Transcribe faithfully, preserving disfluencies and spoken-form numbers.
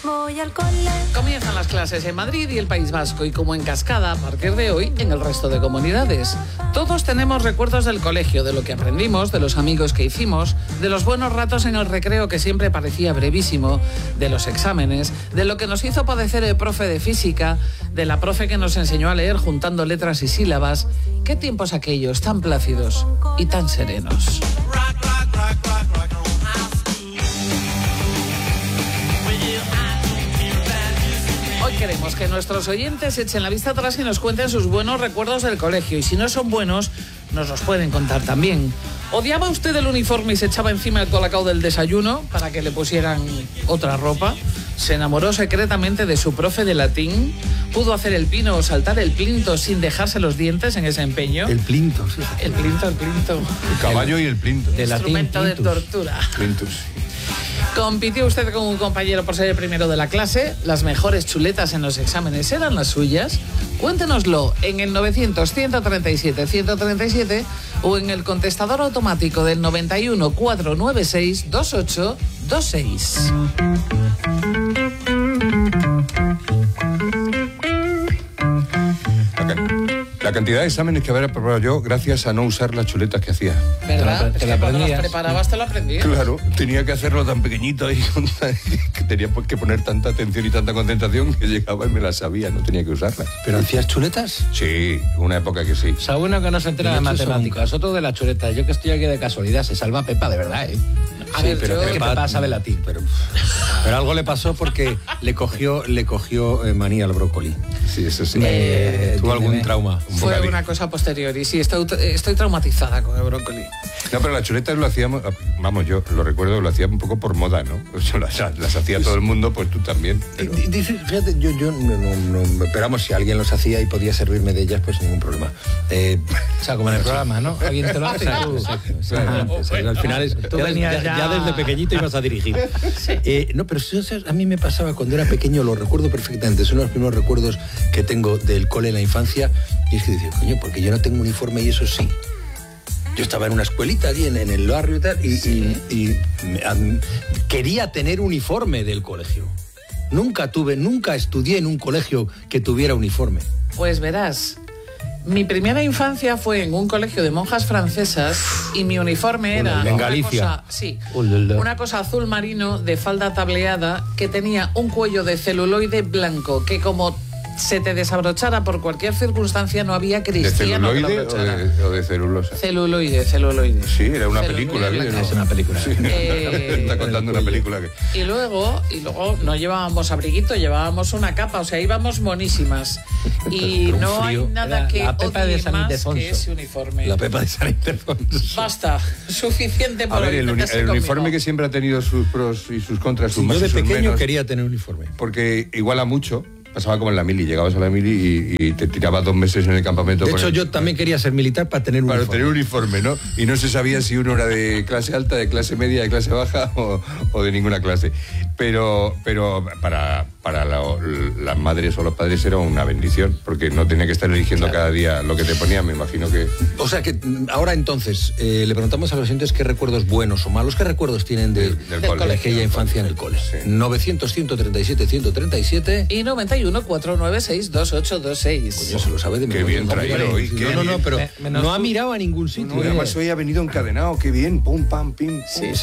voy al cole. Comienzan las clases en Madrid y el País Vasco y como en cascada a partir de hoy en el resto de comunidades. Todos tenemos recuerdos del colegio, de lo que aprendimos, de los amigos que hicimos, de los buenos ratos en el recreo que siempre parecía brevísimo, de los exámenes, de lo que nos hizo padecer el profe de física, de la profe que nos enseñó a leer juntando letras y sílabas. ¿Qué tiempos aquellos tan plácidos y tan serenos? Hoy queremos que nuestros oyentes echen la vista atrás y nos cuenten sus buenos recuerdos del colegio. Y si no son buenos, nos los pueden contar también. ¿Odiaba usted el uniforme y se echaba encima el colacao del desayuno para que le pusieran otra ropa? ¿Se enamoró secretamente de su profe de latín? ¿Pudo hacer el pino o saltar el plinto sin dejarse los dientes en ese empeño? El plinto, sí. El plinto, el plinto. El caballo y el plinto. De instrumento latín, de tortura. Plintus. ¿Compitió usted con un compañero por ser el primero de la clase? ¿Las mejores chuletas en los exámenes eran las suyas? Cuéntenoslo en el novecientos, ciento treinta y siete, ciento treinta y siete o en el contestador automático del noventa y uno, cuatrocientos noventa y seis, veintiocho veintiséis. La cantidad de exámenes que había preparado yo gracias a no usar las chuletas que hacía. ¿Verdad? Te la, te la es que cuando las preparabas te lo aprendías. Claro, tenía que hacerlo tan pequeñito y que tenía que poner tanta atención y tanta concentración que llegaba y me las sabía, no tenía que usarlas. ¿Pero hacías chuletas? Sí, una época que sí. O sea, uno que no se entera de matemáticas, otro de las chuletas. Yo que estoy aquí de casualidad, se salva Pepa de verdad, ¿eh? A sí, ver, pero yo... Pepa, Pepa sabe latín, pero... Pero algo le pasó porque le cogió, le cogió eh, manía al brócoli. Sí, eso sí. Eh, Tuvo algún trauma. Un Fue bocadillo. Una cosa posterior y sí, estoy, estoy traumatizada con el brócoli. No, pero las chuletas lo hacíamos, vamos, yo lo recuerdo, lo hacía un poco por moda, ¿no? O sea, las, las hacía todo el mundo, pues tú también. Pero... Dice, fíjate, yo, yo no, no, no, esperamos si alguien los hacía y podía servirme de ellas, pues ningún problema. Eh, o sea, como en el programa, ¿no? Alguien te lo hace. Exacto, exacto, exacto. O sea, al final es, tú ya, ya, ya... ya desde pequeñito ibas a dirigir. Sí. Eh, no, pero o sea, a mí me pasaba cuando era pequeño, lo recuerdo perfectamente, son los primeros recuerdos que tengo del cole en la infancia, y es que decía, coño, porque yo no tengo uniforme y eso sí. Yo estaba en una escuelita allí en, en el barrio y tal, y, sí. y, y um, quería tener uniforme del colegio. Nunca tuve, nunca estudié en un colegio que tuviera uniforme. Pues verás, mi primera infancia fue en un colegio de monjas francesas y mi uniforme era en una Galicia. Cosa, sí, una cosa azul marino de falda tableada que tenía un cuello de celuloide blanco que como se te desabrochara por cualquier circunstancia no había cristiano. ¿De celuloide o de, o de celulosa? Celuloide, celuloide. Sí, era una celuloide película. Bien, ¿no? Es una película. Sí. Eh, Está contando una película. Que... Y luego, y luego no llevábamos abriguito, llevábamos una capa, o sea, íbamos monísimas. Y no hay nada que la Pepa de San más que ese uniforme. La Pepa de San Ildefonso. Basta, suficiente por A ver, el, uni el uniforme que siempre ha tenido sus pros y sus contras, sus sí, más yo de y sus pequeño menos, quería tener uniforme. Porque iguala mucho. Pasaba como en la mili, llegabas a la mili y, y te tirabas dos meses en el campamento. De hecho, el, yo también quería ser militar para tener un para uniforme. tener uniforme, ¿no? Y no se sabía si uno era de clase alta, de clase media, de clase baja o, o de ninguna clase. Pero, pero para, para la, las madres o los padres era una bendición, porque no tenía que estar eligiendo claro. cada día lo que te ponían, me imagino que... O sea que ahora entonces, eh, le preguntamos a los oyentes qué recuerdos buenos o malos, qué recuerdos tienen de, del, del de cole. aquella infancia en el cole. Sí. novecientos, ciento treinta y siete, ciento treinta y siete y noventa y uno, cuatrocientos noventa y seis, veintiocho veintiséis. Coño, se lo sabe de Qué bien traído hoy. No, no, no, pero me, no ha mirado a ningún sitio. No, además hoy ha venido encadenado, qué bien, pum, pam, pim, pum. Sí,